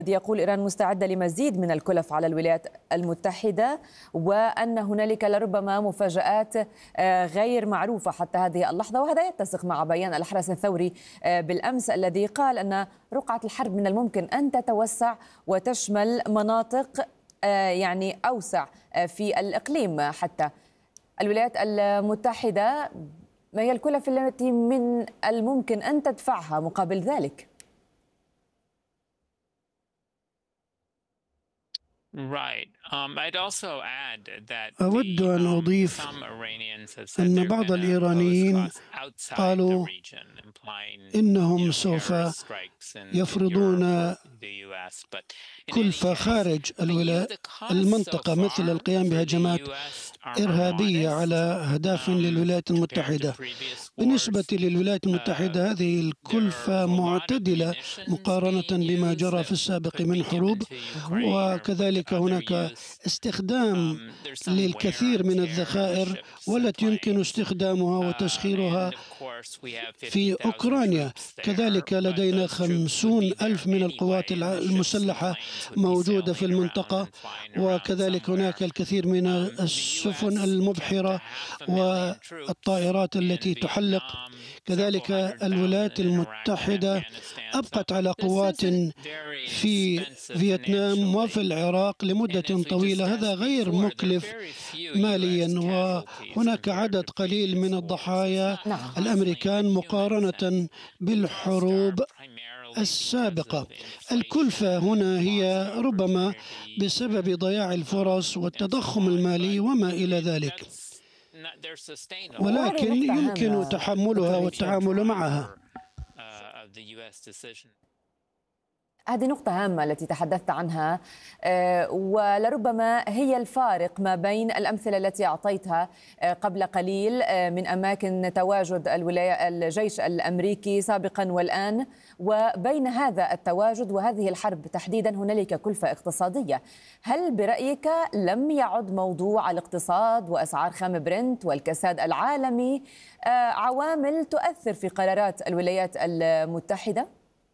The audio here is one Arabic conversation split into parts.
يقول إيران مستعدة لمزيد من الكلف على الولايات المتحدة، وأن هنالك لربما مفاجآت غير معروفة حتى هذه اللحظة، وهذا يتسق مع بيان الأحرس الثوري بالأمس الذي قال أن رقعة الحرب من الممكن أن تتوسع وتشمل مناطق يعني أوسع في الإقليم. حتى الولايات المتحدة، ما هي الكلف التي من الممكن أن تدفعها مقابل ذلك؟ أود أن أضيف أن بعض الإيرانيين قالوا إنهم سوف يفرضون كلفة خارج المنطقة، مثل القيام بهجمات إرهابية على أهداف للولايات المتحدة. بالنسبة للولايات المتحدة هذه الكلفة معتدلة مقارنة بما جرى في السابق من حروب، وكذلك هناك استخدام للكثير من الذخائر والتي يمكن استخدامها وتسخيرها في أوكرانيا. كذلك لدينا 50,000 من القوات المسلحة موجودة في المنطقة، وكذلك هناك الكثير من السفن المبحرة والطائرات التي تحلق. كذلك الولايات المتحدة أبقت على قوات في فيتنام وفي العراق لمدة طويلة. هذا غير مكلف ماليا، وهناك عدد قليل من الضحايا الأمريكان مقارنة بالحروب السابقة. الكلفة هنا هي ربما بسبب ضياع الفرص والتضخم المالي وما إلى ذلك، ولكن يمكن تحملها والتعامل معها. هذه نقطة هامة التي تحدثت عنها، ولربما هي الفارق ما بين الأمثلة التي أعطيتها قبل قليل من أماكن تواجد الجيش الأمريكي سابقا والآن، وبين هذا التواجد وهذه الحرب تحديدا هنالك كلفة اقتصادية. هل برأيك لم يعد موضوع الاقتصاد وأسعار خام برنت والكساد العالمي عوامل تؤثر في قرارات الولايات المتحدة؟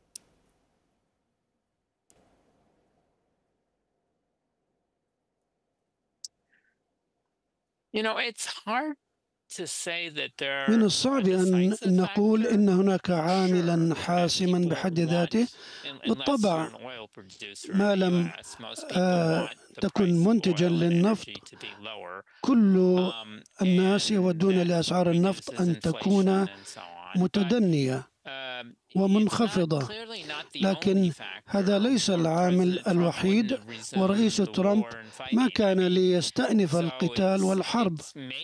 من الصعب أن نقول إن هناك عاملا حاسما بحد ذاته. بالطبع ما لم تكن منتجا للنفط، كل الناس يودون لأسعار النفط أن تكون متدنية ومنخفضة، لكن هذا ليس العامل الوحيد، ورئيس ترامب ما كان ليستأنف القتال والحرب.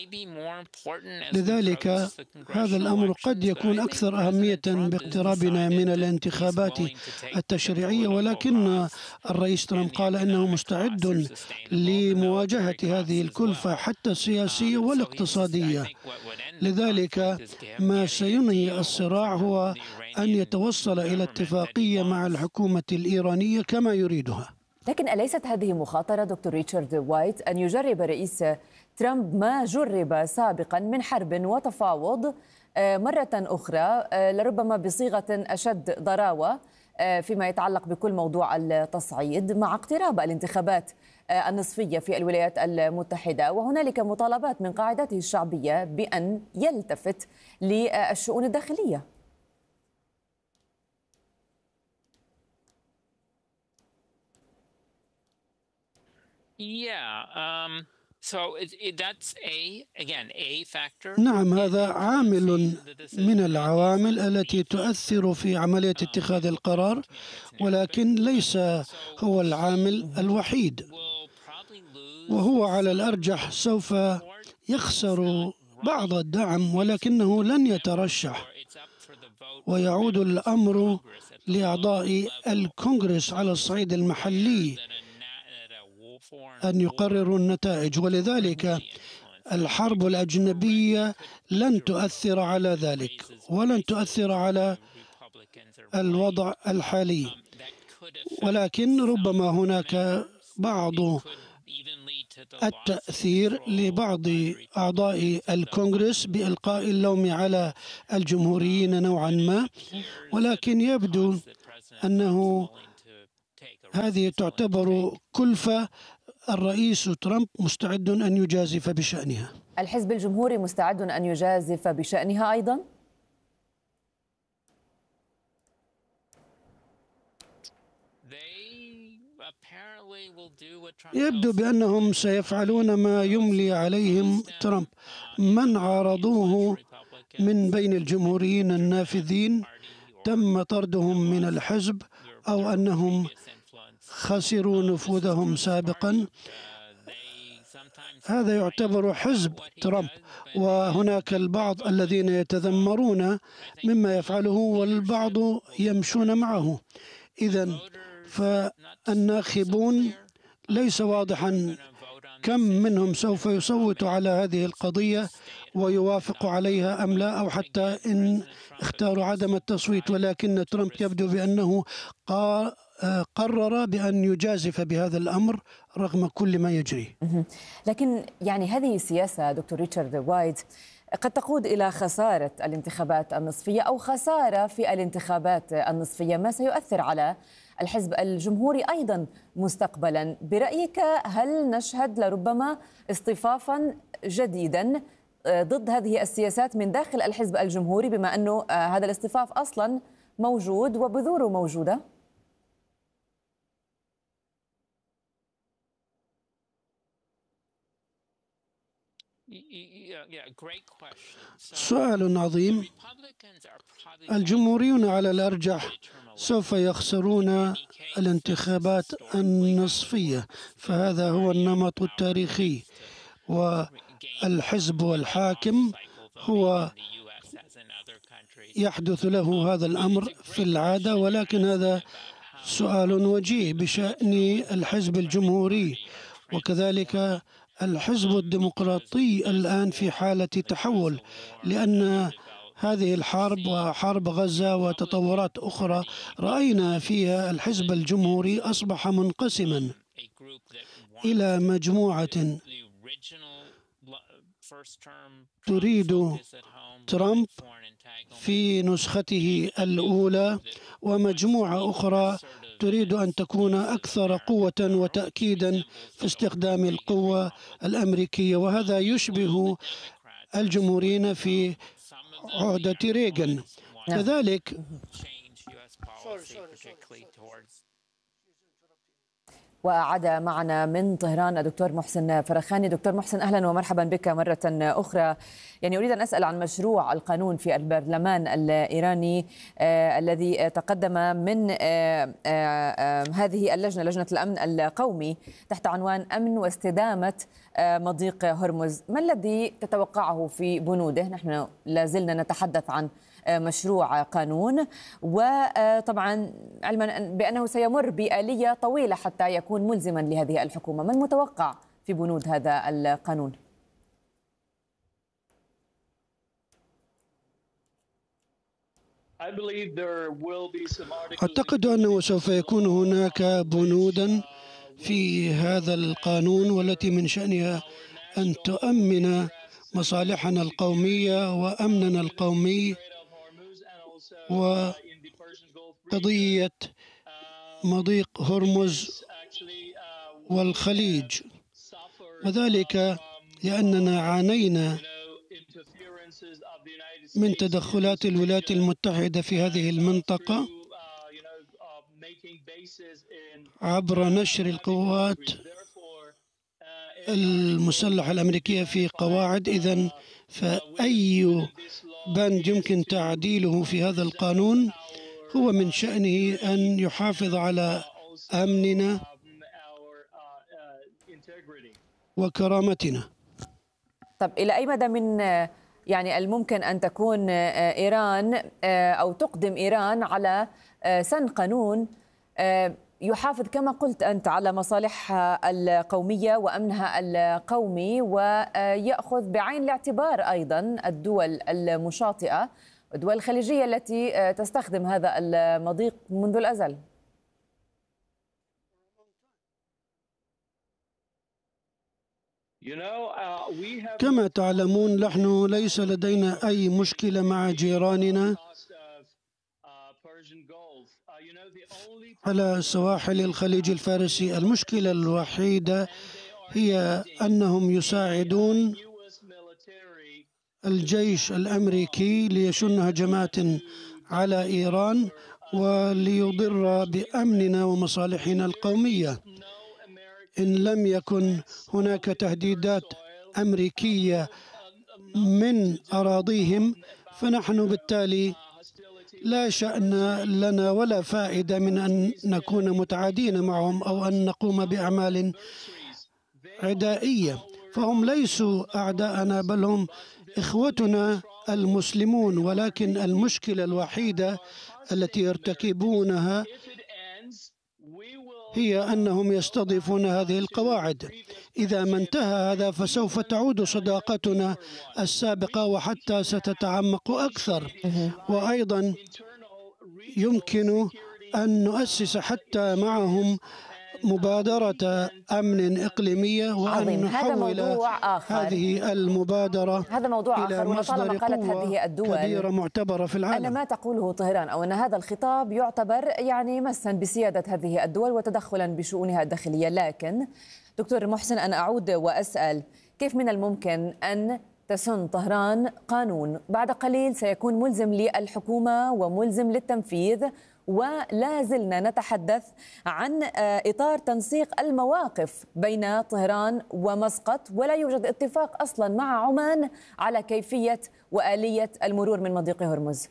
لذلك هذا الأمر قد يكون أكثر أهمية باقترابنا من الانتخابات التشريعية، ولكن الرئيس ترامب قال إنه مستعد لمواجهة هذه الكلفة حتى السياسية والاقتصادية. لذلك ما سينهي الصراع هو أن يتوصل إلى اتفاقية مع الحكومة الإيرانية كما يريدها. لكن أليست هذه مخاطرة دكتور ريتشارد وايت أن يجرب رئيس ترامب ما جرب سابقا من حرب وتفاوض مرة أخرى، لربما بصيغة أشد ضراوة فيما يتعلق بكل موضوع التصعيد مع اقتراب الانتخابات النصفية في الولايات المتحدة، وهنالك مطالبات من قاعدته الشعبية بأن يلتفت للشؤون الداخلية؟ نعم، هذا عامل من العوامل التي تؤثر في عملية اتخاذ القرار، ولكن ليس هو العامل الوحيد، وهو على الأرجح سوف يخسر بعض الدعم ولكنه لن يترشح، ويعود الأمر لأعضاء الكونغرس على الصعيد المحلي أن يقرروا النتائج، ولذلك الحرب الأجنبية لن تؤثر على ذلك ولن تؤثر على الوضع الحالي، ولكن ربما هناك بعض التأثير لبعض أعضاء الكونغرس بإلقاء اللوم على الجمهوريين نوعا ما، ولكن يبدو أنه هذه تعتبر كلفة الرئيس ترامب مستعد أن يجازف بشأنها. الحزب الجمهوري مستعد أن يجازف بشأنها أيضا؟ يبدو بأنهم سيفعلون ما يملي عليهم ترامب. من عارضوه من بين الجمهوريين النافذين تم طردهم من الحزب أو أنهم خسروا نفوذهم سابقا. هذا يعتبر حزب ترامب، وهناك البعض الذين يتذمرون مما يفعله والبعض يمشون معه. إذن فالناخبون ليس واضحا كم منهم سوف يصوت على هذه القضية ويوافق عليها أم لا، أو حتى إن اختاروا عدم التصويت. ولكن ترامب يبدو بأنه قرر بأن يجازف بهذا الأمر رغم كل ما يجري. لكن يعني هذه السياسة دكتور ريتشارد وايت قد تقود إلى خسارة الانتخابات النصفية أو خسارة في الانتخابات النصفية، ما سيؤثر على الحزب الجمهوري أيضا مستقبلا. برأيك هل نشهد لربما اصطفافا جديدا ضد هذه السياسات من داخل الحزب الجمهوري، بما أنه هذا الاصطفاف أصلا موجود وبذوره موجودة؟ سؤال عظيم. الجمهوريون على الأرجح سوف يخسرون الانتخابات النصفية، فهذا هو النمط التاريخي، والحزب الحاكم هو يحدث له هذا الأمر في العادة. ولكن هذا سؤال وجيه بشأن الحزب الجمهوري، وكذلك الحزب الديمقراطي الآن في حالة تحول، لأن هذه الحرب وحرب غزة وتطورات أخرى رأينا فيها الحزب الجمهوري أصبح منقسما إلى مجموعة تريد ترامب في نسخته الأولى، ومجموعة أخرى تريد أن تكون أكثر قوة وتأكيدا في استخدام القوة الأمريكية، وهذا يشبه الجمهوريين في عهدة ريغان. كذلك وعاد معنا من طهران الدكتور محسن فرخاني. دكتور محسن، أهلا ومرحبا بك مرة أخرى. يعني أريد أن أسأل عن مشروع القانون في البرلمان الإيراني الذي تقدم من هذه اللجنة، لجنة الأمن القومي، تحت عنوان أمن واستدامة مضيق هرمز. ما الذي تتوقعه في بنوده؟ نحن لازلنا نتحدث عن مشروع قانون، وطبعا علما بأنه سيمر بآلية طويلة حتى يكون ملزما لهذه الحكومة. ما المتوقع في بنود هذا القانون؟ أعتقد أنه سوف يكون هناك بنودا في هذا القانون، والتي من شأنها أن تؤمن مصالحنا القومية وأمننا القومي، وقضية مضيق هرمز والخليج، وذلك لأننا عانينا من تدخلات الولايات المتحدة في هذه المنطقة عبر نشر القوات المسلحة الأمريكية في قواعد. إذن فأي بند يمكن تعديله في هذا القانون هو من شأنه أن يحافظ على أمننا وكرامتنا. طب إلى أي مدى من يعني الممكن أن تكون إيران أو تقدم إيران على سن قانون يحافظ كما قلت أنت على مصالحها القومية وأمنها القومي، ويأخذ بعين الاعتبار أيضا الدول المشاطئة والدول الخليجية التي تستخدم هذا المضيق منذ الأزل؟ كما تعلمون نحن ليس لدينا أي مشكلة مع جيراننا. على سواحل الخليج الفارسي. المشكلة الوحيدة هي أنهم يساعدون الجيش الأمريكي ليشن هجمات على إيران وليضر بأمننا ومصالحنا القومية. إن لم يكن هناك تهديدات أمريكية من أراضيهم فنحن بالتالي لا شأن لنا ولا فائدة من أن نكون متعادين معهم أو أن نقوم بأعمال عدائية. فهم ليسوا أعداءنا بل هم إخوتنا المسلمون، ولكن المشكلة الوحيدة التي يرتكبونها هي أنهم يستضيفون هذه القواعد. إذا ما انتهى هذا فسوف تعود صداقتنا السابقة وحتى ستتعمق أكثر. وأيضا يمكن أن نؤسس حتى معهم مبادرة أمن إقليمية وأن نحول هذه المبادرة هذا موضوع إلى آخر. مصدر قالت قوة هذه الدول كبيرة معتبرة في العالم. أن ما تقوله طهران أو أن هذا الخطاب يعتبر يعني مسا بسيادة هذه الدول وتدخلا بشؤونها الداخلية. لكن دكتور محسن، أنا أعود وأسأل كيف من الممكن أن تسن طهران قانون بعد قليل سيكون ملزم للحكومة وملزم للتنفيذ، ولا زلنا نتحدث عن إطار تنسيق المواقف بين طهران ومسقط، ولا يوجد اتفاق أصلا مع عمان على كيفية وآلية المرور من مضيق هرمز؟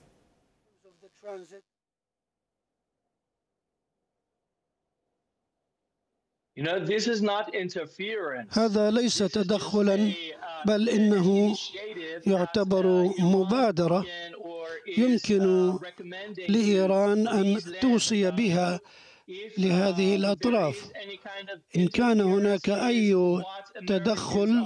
هذا ليس تدخلا، بل إنه يعتبر مبادرة يمكن لإيران أن توصي بها لهذه الأطراف. إن كان هناك أي تدخل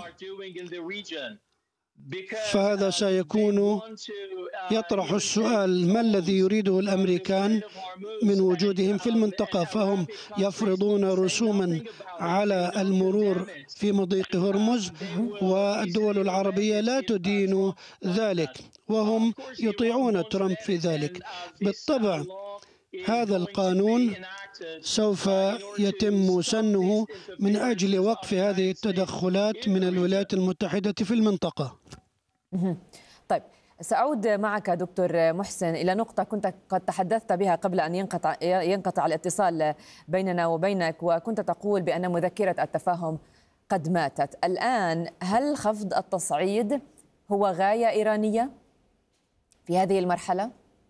فهذا سيكون يطرح السؤال: ما الذي يريده الأمريكان من وجودهم في المنطقة؟ فهم يفرضون رسوما على المرور في مضيق هرمز والدول العربية لا تدين ذلك، وهم يطيعون ترامب في ذلك. بالطبع هذا القانون سوف يتم سنه من أجل وقف هذه التدخلات من الولايات المتحدة في المنطقة. طيب، سأعود معك دكتور محسن إلى نقطة كنت قد تحدثت بها قبل أن ينقطع الاتصال بيننا وبينك، وكنت تقول بأن مذكرة التفاهم قد ماتت. الآن هل خفض التصعيد هو غاية إيرانية في هذه المرحلة؟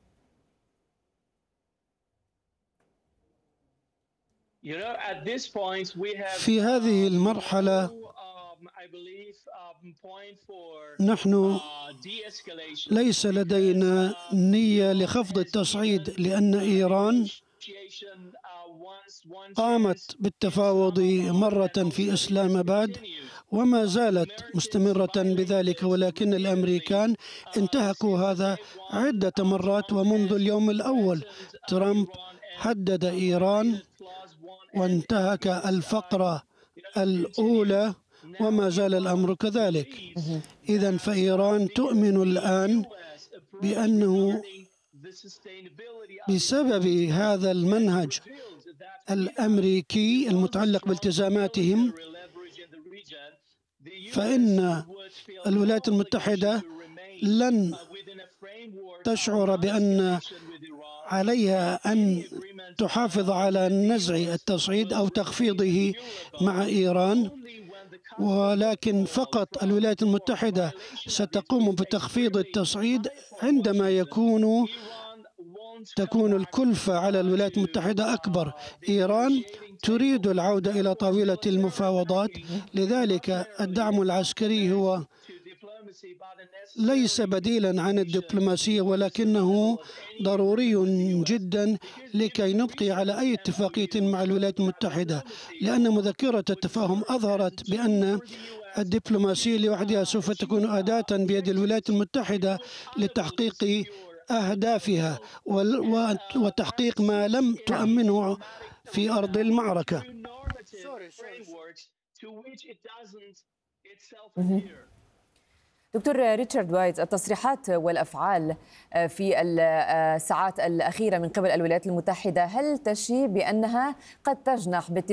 في هذه المرحلة نحن ليس لدينا نية لخفض التصعيد، لأن إيران قامت بالتفاوض مرة في إسلام آباد وما زالت مستمرة بذلك، ولكن الأمريكان انتهكوا هذا عدة مرات. ومنذ اليوم الأول ترامب هدد إيران وانتهك الفقرة الأولى وما زال الأمر كذلك. إذن فإيران تؤمن الآن بأنه بسبب هذا المنهج الأمريكي المتعلق بالتزاماتهم فإن الولايات المتحدة لن تشعر بأن عليها أن تحافظ على نزع التصعيد أو تخفيضه مع إيران، ولكن فقط الولايات المتحدة ستقوم بتخفيض التصعيد عندما تكون الكلفة على الولايات المتحدة أكبر. إيران تريد العودة إلى طاولة المفاوضات، لذلك الدعم العسكري هو ليس بديلا عن الدبلوماسية، ولكنه ضروري جدا لكي نبقي على أي اتفاقية مع الولايات المتحدة، لأن مذكرة التفاهم أظهرت بأن الدبلوماسية لوحدها سوف تكون أداة بيد الولايات المتحدة لتحقيق أهدافها وتحقيق ما لم تؤمنه في أرض المعركة. دكتور ريتشارد وايت، التصريحات والأفعال في الساعات الأخيرة من قبل الولايات المتحدة هل تشي بأنها قد تجنح